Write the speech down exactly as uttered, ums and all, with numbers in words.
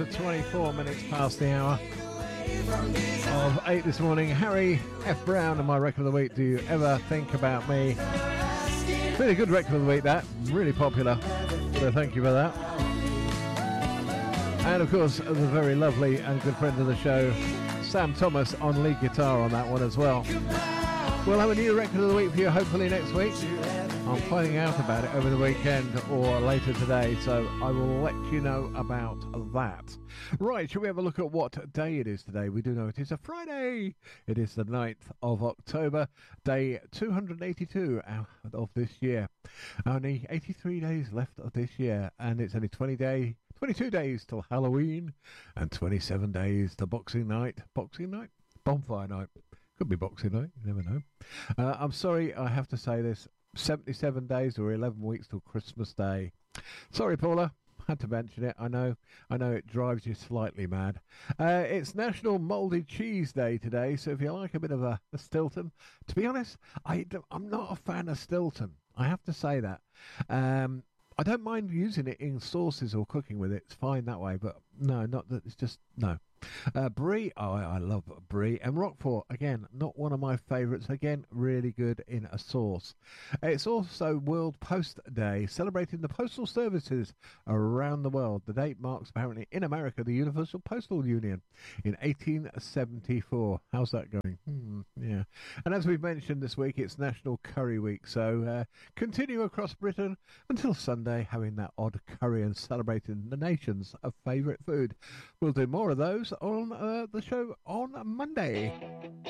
to twenty-four minutes past the hour of eight this morning. Harry F. Brown and my record of the week, Do You Ever Think About Me? Really good record of the week, that. Really popular. So thank you for that. And of course, the very lovely and good friend of the show, Sam Thomas on lead guitar on that one as well. We'll have a new record of the week for you hopefully next week. I'm finding out about it over the weekend or later today, so I will let you know about that. Right, shall we have a look at what day it is today? We do know it is a Friday. It is the ninth of October, day two hundred eighty-two of this year. Only eighty-three days left of this year, and it's only twenty day, twenty-two days till Halloween, and twenty-seven days to Boxing Night. Boxing Night? Bonfire Night. Could be Boxing Night, you never know. Uh, I'm sorry, I have to say this. seventy-seven days or eleven weeks till Christmas Day. Sorry, Paula. Had to mention it. I know. I know it drives you slightly mad. Uh, it's National Mouldy Cheese Day today, so if you like a bit of a, a Stilton, to be honest, I don't, I'm not a fan of Stilton. I have to say that. Um, I don't mind using it in sauces or cooking with it. It's fine that way, but no, not that. It's just no. Uh, Brie, oh, I love Brie. And Roquefort, again, not one of my favourites. Again, really good in a sauce. It's also World Post Day, celebrating the postal services around the world. The date marks, apparently, in America, the Universal Postal Union in eighteen seventy-four. How's that going? Hmm, yeah. And as we've mentioned this week, it's National Curry Week. So uh, continue across Britain until Sunday, having that odd curry and celebrating the nation's favourite food. We'll do more of those on uh, the show on Monday.